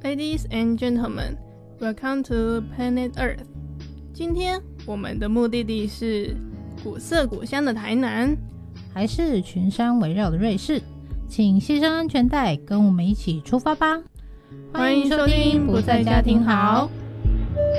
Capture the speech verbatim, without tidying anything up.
Ladies and gentlemen, welcome to Planet Earth. 今天我们的目的地是古色古香的台南， 还是群山围绕的瑞士？请系上安全带，跟我们一起出发吧！ 欢迎收听不在家庭好。